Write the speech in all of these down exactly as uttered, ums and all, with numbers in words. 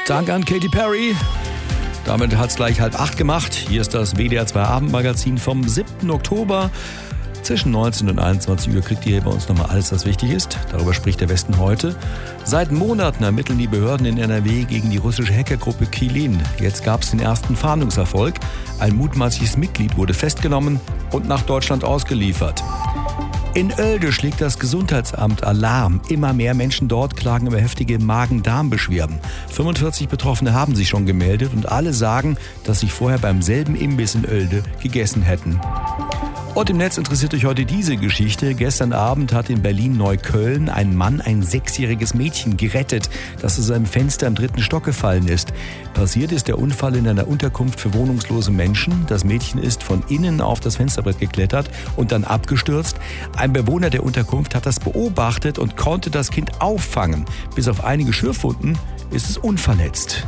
Danke an Katy Perry. Damit hat es gleich halb acht gemacht. Hier ist das W D R zwei Abendmagazin vom siebten Oktober. Zwischen neunzehn und einundzwanzig Uhr kriegt ihr hier bei uns nochmal alles, was wichtig ist. Darüber spricht der Westen heute. Seit Monaten ermitteln die Behörden in N R W gegen die russische Hackergruppe Kylin. Jetzt gab es den ersten Fahndungserfolg. Ein mutmaßliches Mitglied wurde festgenommen und nach Deutschland ausgeliefert. In Oelde schlägt das Gesundheitsamt Alarm. Immer mehr Menschen dort klagen über heftige Magen-Darm-Beschwerden. fünfundvierzig Betroffene haben sich schon gemeldet und alle sagen, dass sie vorher beim selben Imbiss in Oelde gegessen hätten. Und im Netz interessiert euch heute diese Geschichte. Gestern Abend hat in Berlin-Neukölln ein Mann ein sechsjähriges Mädchen gerettet, das aus einem Fenster im dritten Stock gefallen ist. Passiert ist der Unfall in einer Unterkunft für wohnungslose Menschen. Das Mädchen ist von innen auf das Fensterbrett geklettert und dann abgestürzt. Ein Bewohner der Unterkunft hat das beobachtet und konnte das Kind auffangen. Bis auf einige Schürfwunden ist es unverletzt.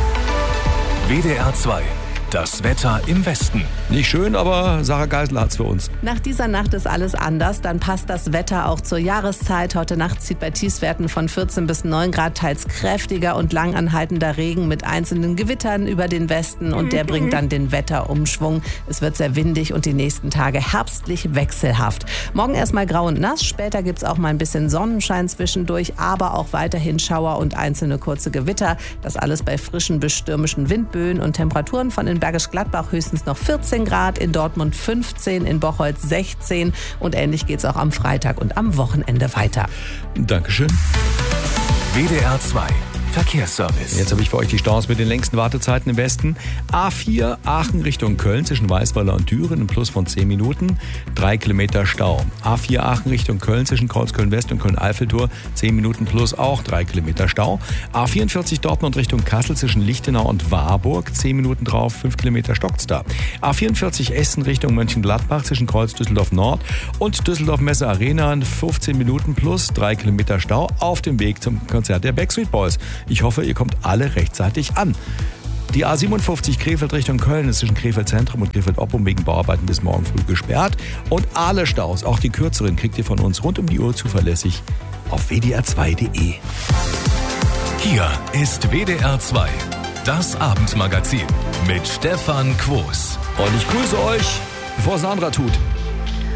W D R zwei. Das Wetter im Westen. Nicht schön, aber Sarah Geisler hat's für uns. Nach dieser Nacht ist alles anders. Dann passt das Wetter auch zur Jahreszeit. Heute Nacht zieht bei Tiefstwerten von vierzehn bis neun Grad teils kräftiger und langanhaltender Regen mit einzelnen Gewittern über den Westen. Und der bringt dann den Wetterumschwung. Es wird sehr windig und die nächsten Tage herbstlich wechselhaft. Morgen erstmal grau und nass. Später gibt's auch mal ein bisschen Sonnenschein zwischendurch, aber auch weiterhin Schauer und einzelne kurze Gewitter. Das alles bei frischen bis stürmischen Windböen und Temperaturen von in Bergisch Gladbach höchstens noch vierzehn Grad, in Dortmund fünfzehn, in Bocholt sechzehn und ähnlich geht's auch am Freitag und am Wochenende weiter. Dankeschön. W D R zwei Verkehrsservice. Jetzt habe ich für euch die Staus mit den längsten Wartezeiten im Westen. A vier Aachen Richtung Köln zwischen Weißweiler und Düren, ein Plus von zehn Minuten, drei Kilometer Stau. A vier Aachen Richtung Köln zwischen Kreuzköln-West und Köln-Eiffeltor, zehn Minuten plus auch drei Kilometer Stau. A vierundvierzig Dortmund Richtung Kassel zwischen Lichtenau und Warburg, zehn Minuten drauf, fünf Kilometer stockt's da. A vierundvierzig Essen Richtung Mönchengladbach zwischen Kreuz Düsseldorf Nord und Düsseldorf Messe Arena, fünfzehn Minuten plus drei Kilometer Stau auf dem Weg zum Konzert der Backstreet Boys. Ich hoffe, ihr kommt alle rechtzeitig an. Die A siebenundfünfzig Krefeld Richtung Köln ist zwischen Krefeld Zentrum und Krefeld Oppum wegen Bauarbeiten bis morgen früh gesperrt. Und alle Staus, auch die kürzeren, kriegt ihr von uns rund um die Uhr zuverlässig auf w d r zwei punkt d e. Hier ist W D R zwei, das Abendmagazin mit Stefan Quos. Und ich grüße euch, bevor Sandra tut.